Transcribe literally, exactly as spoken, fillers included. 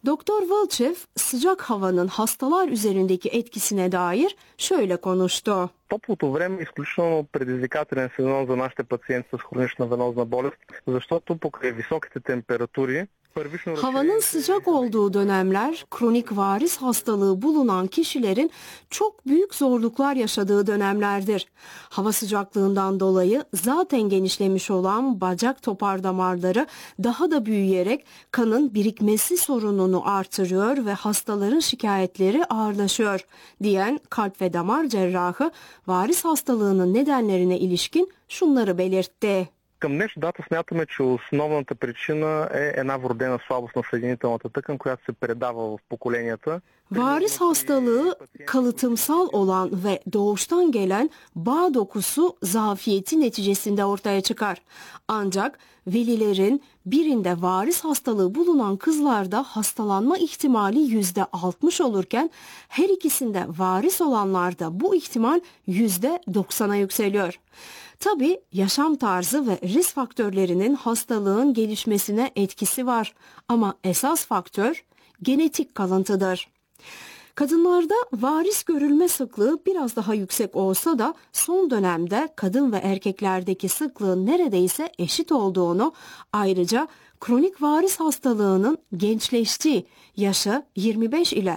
Doktor Volchev sıcak havanın hastalar üzerindeki etkisine dair şöyle konuştu. Топлото време е изключително предизвикателен сезон за нашите пациенти с хронична венозна болест, защото покрай високите температури havanın sıcak olduğu dönemler kronik varis hastalığı bulunan kişilerin çok büyük zorluklar yaşadığı dönemlerdir. Hava sıcaklığından dolayı zaten genişlemiş olan bacak topar damarları daha da büyüyerek kanın birikmesi sorununu artırıyor ve hastaların şikayetleri ağırlaşıyor, diyen kalp ve damar cerrahı varis hastalığının nedenlerine ilişkin şunları belirtti. Към днешна дата смятаме, че основната причина е една вродена слабост на съединителната тъкан, която се предава в поколенията. Varis hastalığı kalıtımsal olan ve doğuştan gelen bağ dokusu zafiyeti neticesinde ortaya çıkar. Ancak velilerin birinde varis hastalığı bulunan kızlarda hastalanma ihtimali yüzde altmış olurken her ikisinde varis olanlarda bu ihtimal yüzde doksana yükseliyor. Tabii yaşam tarzı ve risk faktörlerinin hastalığın gelişmesine etkisi var ama esas faktör genetik kalıntıdır. Kadınlarda varis görülme sıklığı biraz daha yüksek olsa da son dönemde kadın ve erkeklerdeki sıklığın neredeyse eşit olduğunu, ayrıca kronik varis hastalığının gençleştiği, yaşı yirmi beş ile